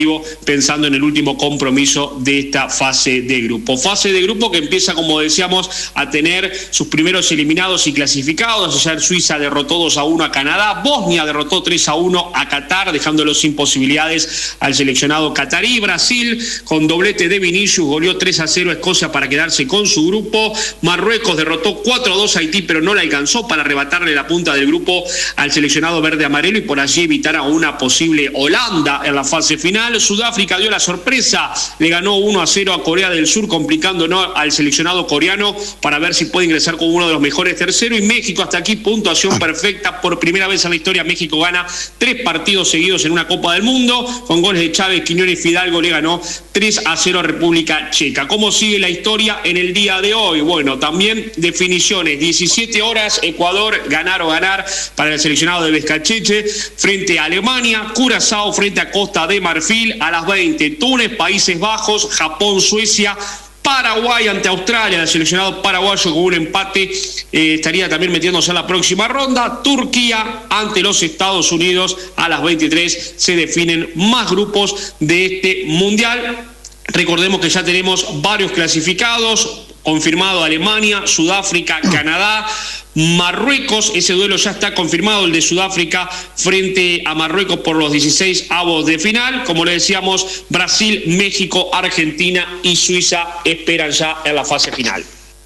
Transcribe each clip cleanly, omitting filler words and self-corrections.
pensando en el último compromiso de esta fase de grupo. Fase de grupo que empieza, como decíamos, a tener sus primeros eliminados y clasificados. Ayer Suiza derrotó 2-1 a Canadá, Bosnia derrotó 3-1 a Qatar, dejándolo sin posibilidades al seleccionado catarí. Brasil, con doblete de Vinicius, goleó 3-0 a Escocia para quedarse con su grupo. Marruecos derrotó 4-2 a Haití, pero no le alcanzó para arrebatarle la punta del grupo al seleccionado verde-amarelo y por allí evitar a una posible Holanda en la fase final. Sudáfrica dio la sorpresa, le ganó 1-0 a Corea del Sur, complicándonos al seleccionado coreano para ver si puede ingresar como uno de los mejores terceros. Y México, hasta aquí, puntuación perfecta. Por primera vez en la historia, México gana 3 partidos seguidos en una Copa del Mundo. Con goles de Chávez, Quiñones y Fidalgo le ganó 3-0 a República Checa. ¿Cómo sigue la historia en el día de hoy? Bueno, también definiciones. 17 horas, Ecuador, ganar o ganar para el seleccionado de Vizcacheche frente a Alemania. Curazao frente a Costa de Marfil. A las 20, Túnez, Países Bajos, Japón, Suecia, Paraguay ante Australia. El seleccionado paraguayo con un empate estaría también metiéndose a la próxima ronda. Turquía ante los Estados Unidos. A las 23 se definen más grupos de este mundial. Recordemos que ya tenemos varios clasificados. Confirmado Alemania, Sudáfrica, Canadá, Marruecos. Ese duelo ya está confirmado, el de Sudáfrica frente a Marruecos por los 16avos de final. Como le decíamos, Brasil, México, Argentina y Suiza esperan ya en la fase final.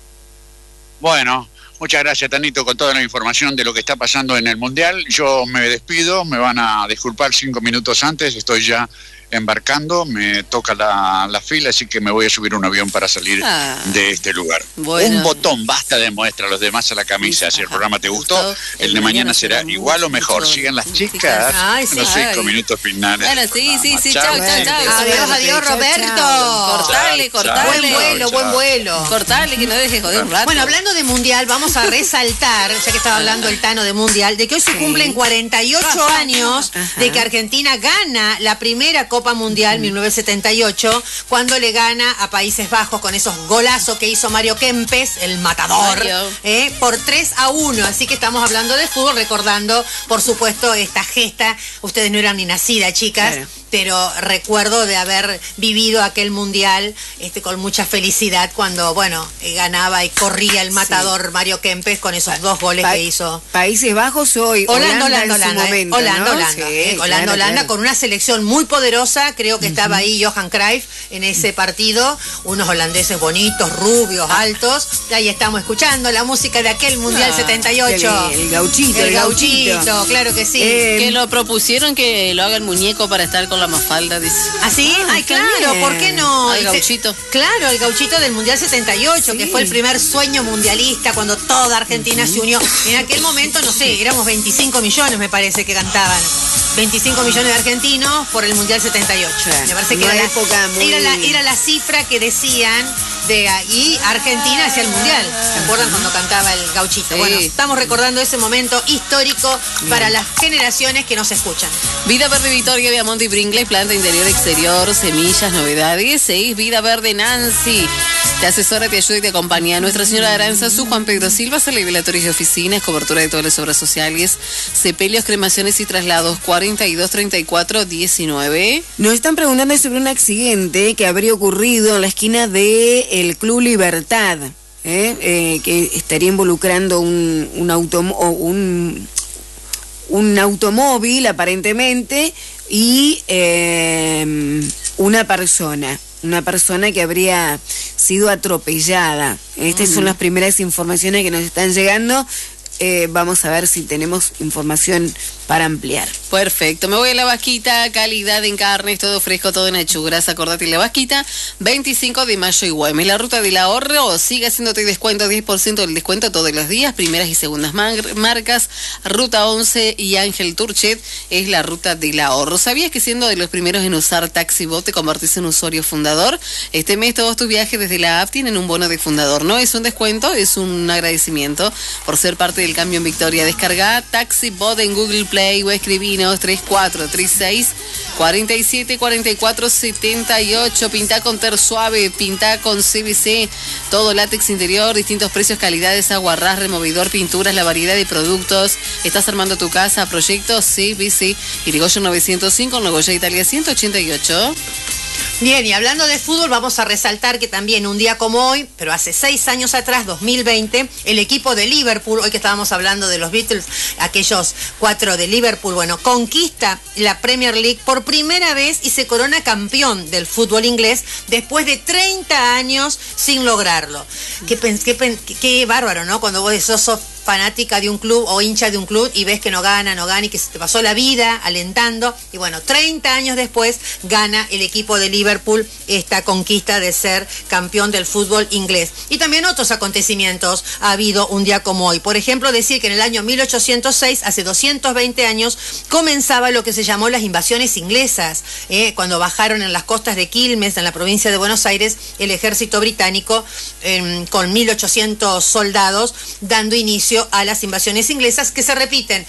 Bueno, muchas gracias, Tanito, con toda la información de lo que está pasando en el Mundial. Yo me despido, me van a disculpar 5 minutos antes, estoy ya embarcando, me toca la fila, así que me voy a subir un avión para salir de este lugar. Bueno. Un botón basta de muestra a los demás a la camisa. Si el programa te gustó, el de mañana será igual o mejor. Sigan las chicas en los 5 minutos finales. Bueno, sí, chao. Adiós, Roberto. Cortale. Buen vuelo. Cortale, que no dejes joder un rato. Bueno, hablando de Mundial, vamos a resaltar, ya que estaba hablando el Tano de Mundial, de que hoy se cumplen 48 años de que Argentina gana la primera Copa Mundial 1978, cuando le gana a Países Bajos con esos golazos que hizo Mario Kempes, el matador, por 3-1. Así que estamos hablando de fútbol, recordando, por supuesto, esta gesta. Ustedes no eran ni nacidas, chicas. Claro. Pero recuerdo de haber vivido aquel mundial con mucha felicidad cuando, ganaba y corría el matador Mario Kempes con esos 2 goles que hizo. Países Bajos hoy, Holanda, con una selección muy poderosa. Creo que estaba ahí Johan Cruyff en ese partido, unos holandeses bonitos, rubios, altos. Ahí estamos escuchando la música de aquel Mundial 78. El gauchito, claro que sí. Que lo propusieron que lo haga el muñeco para estar con la mafalda, dice. ¿Ah, sí? Ay, claro, ¿por qué no? El gauchito. Claro, el gauchito del Mundial 78, que fue el primer sueño mundialista cuando toda Argentina se unió. En aquel momento, no sé, éramos 25 millones, me parece, que cantaban. 25 millones de argentinos por el Mundial 78. Me parece que era la cifra que decían de ahí Argentina hacia el Mundial. ¿Se acuerdan cuando cantaba el gauchito? Sí. Bueno, estamos recordando ese momento histórico para las generaciones que nos escuchan. Vida Verde Victoria, Viamonte y Brinkley, planta interior, exterior, semillas, novedades. 6, Vida Verde Nancy. Te asesora, te ayuda y te acompaña. Nuestra Señora de Aranzazú, Juan Pedro Silva, laboratorios de oficinas, cobertura de todas las obras sociales, sepelios, cremaciones y traslados. 423419. Nos están preguntando sobre un accidente que habría ocurrido en la esquina de el Club Libertad, que estaría involucrando un automóvil aparentemente y una persona que habría sido atropellada. Estas son las primeras informaciones que nos están llegando. Vamos a ver si tenemos información para ampliar. Perfecto, me voy a La Vasquita, calidad en carnes, todo fresco, todo en achuras. Acordate, La Vasquita, 25 de mayo y Güemes. La ruta del ahorro sigue haciéndote descuento, 10% del descuento todos los días, primeras y segundas marcas. Ruta 11 y Ángel Turchet es la ruta del ahorro. ¿Sabías que siendo de los primeros en usar TaxiBot te convertís en usuario fundador? Este mes todos tus viajes desde la app tienen un bono de fundador. No es un descuento, es un agradecimiento por ser parte el cambio en victoria. Descarga Taxi Bot en Google Play o escribinos 3436 47 44 78. Pinta con Ter Suave, pinta con CBC, todo látex interior, distintos precios, calidades, aguarrás, removedor, pinturas, la variedad de productos. Estás armando tu casa, proyecto CBC, Irigoyen 905, Nogoya, Italia 188. Bien, y hablando de fútbol, vamos a resaltar que también un día como hoy, pero hace 6 años atrás, 2020, el equipo de Liverpool, hoy que estábamos hablando de los Beatles, aquellos 4 de Liverpool, bueno, conquista la Premier League por primera vez y se corona campeón del fútbol inglés después de 30 años sin lograrlo. Qué bárbaro, ¿no? Cuando vos sos fanática de un club o hincha de un club y ves que no gana y que se te pasó la vida alentando, y bueno, 30 años después gana el equipo de Liverpool esta conquista de ser campeón del fútbol inglés. Y también otros acontecimientos ha habido un día como hoy. Por ejemplo, decir que en el año 1806, hace 220 años, comenzaba lo que se llamó las invasiones inglesas, cuando bajaron en las costas de Quilmes, en la provincia de Buenos Aires, el ejército británico con 1800 soldados, dando inicio a las invasiones inglesas que se repiten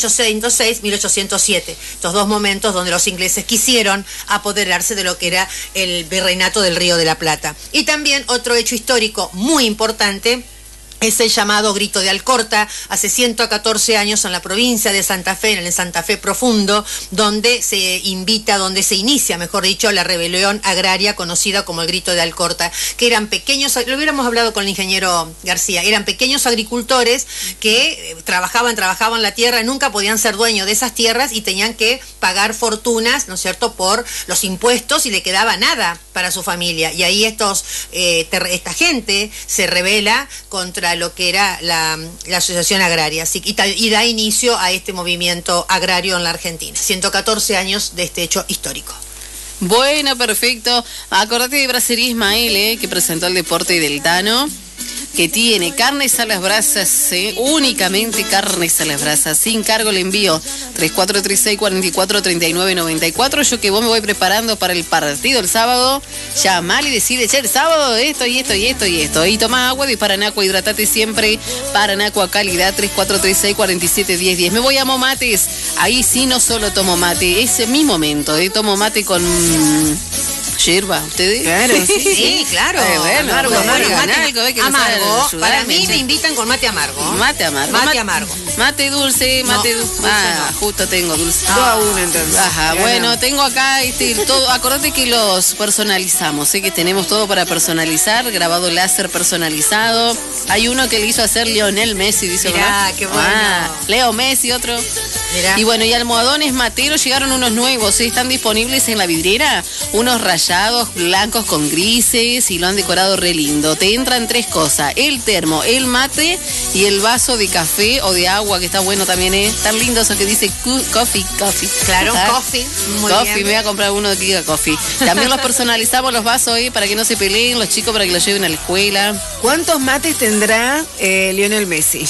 1806-1807, estos dos momentos donde los ingleses quisieron apoderarse de lo que era el virreinato del Río de la Plata. Y también otro hecho histórico muy importante es el llamado Grito de Alcorta, hace 114 años en la provincia de Santa Fe, en el Santa Fe Profundo, donde se inicia, mejor dicho, la rebelión agraria conocida como el Grito de Alcorta, que eran pequeños, lo hubiéramos hablado con el ingeniero García, eran pequeños agricultores que trabajaban la tierra, nunca podían ser dueños de esas tierras y tenían que pagar fortunas, ¿no es cierto?, por los impuestos y le quedaba nada para su familia. Y ahí esta gente se rebela contra lo que era la asociación agraria y da inicio a este movimiento agrario en la Argentina. 114 años de este hecho histórico. Bueno, perfecto. Acordate de Bracería Ismael, que presentó el deporte del Tano, que tiene carnes a las brasas, únicamente carnes a las brasas, sin cargo el envío, 3436 44 39 94. Yo que vos me voy preparando para el partido el sábado, llamale y decide, el sábado esto y esto y esto y esto, y toma agua de Paranacua, hidratate siempre, Paranacua calidad, 3436 47 10 10. Me voy a Momates, ahí sí no solo tomo mate, es mi momento, tomo mate con yerba, ¿ustedes? Claro, sí, claro. Amargo. Para mí me invitan con mate amargo. Mate amargo. Mate dulce, mate dulce. Justo tengo dulce. 2-1 entonces. Ajá, bueno, tengo acá todo. Acordate que los personalizamos, que tenemos todo para personalizar, grabado láser personalizado. Hay uno que le hizo hacer Lionel Messi, dice. Mirá, qué bueno. Leo Messi, otro. Mirá. Y bueno, y almohadones materos, llegaron unos nuevos, están disponibles en la vidriera, unos rayados blancos con grises y lo han decorado re lindo. Te entran 3 cosas, el termo, el mate y el vaso de café o de agua, que está bueno también, tan lindo eso que dice coffee. Claro, coffee, muy coffee, bien. Me voy a comprar uno que diga coffee. También los personalizamos los vasos para que no se peleen los chicos, para que los lleven a la escuela. ¿Cuántos mates tendrá Lionel Messi?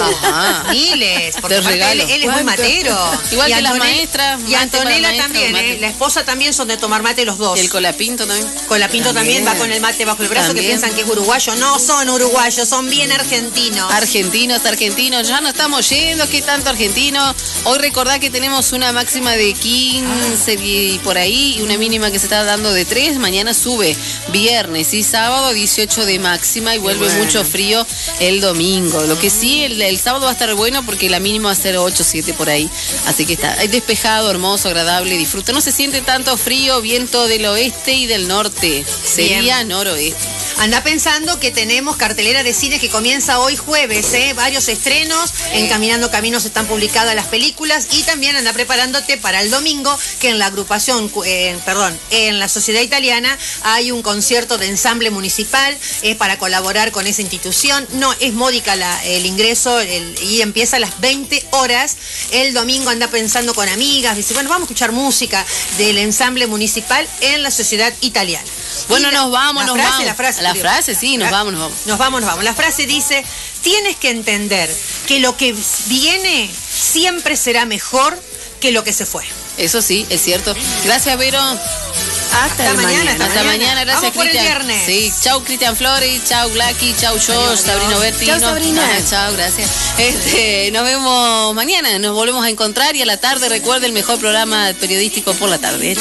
Miles, porque él es muy matero. Igual que las maestras. Y Antonella también, la esposa también son de tomar mate los dos. Y el Colapinto también. Colapinto también va con el mate bajo el brazo, que piensan que es uruguayo. No son uruguayos, son bien argentinos. Argentinos, ya no estamos yendo, ¿qué tanto argentino? Hoy recordá que tenemos una máxima de 15 y por ahí, y una mínima que se está dando de 3. Mañana sube viernes y sábado 18 de máxima y vuelve mucho frío el domingo. Lo que sí, el sábado va a estar bueno porque la mínima va a ser 8, 7 por ahí. Así que está despejado, hermoso, agradable, disfruta. No se siente tanto frío, viento del oeste y del norte. Sería noroeste. Anda pensando que tenemos cartelera de cine que comienza hoy jueves, varios estrenos, en Caminando Caminos están publicadas las películas, y también anda preparándote para el domingo, que en la agrupación, en la Sociedad Italiana hay un concierto de ensamble municipal para colaborar con esa institución. No, es módica el ingreso y empieza a las 20 horas. El domingo anda pensando con amigas, dice, bueno, vamos a escuchar música del ensamble municipal en la Sociedad Italiana. Bueno, nos vamos. La frase, nos vamos. Nos vamos. La frase dice, tienes que entender que lo que viene siempre será mejor que lo que se fue. Eso sí, es cierto. Gracias, Vero. Hasta mañana. Hasta mañana, gracias, Vamos por el Cristian. viernes. Sí, chau Cristian Flores, chau Blacky, chau yo, Sabrina Berti. Chau, Sabrina. Chau, gracias. Nos vemos mañana, nos volvemos a encontrar y a la tarde, recuerde el mejor programa periodístico por la tarde.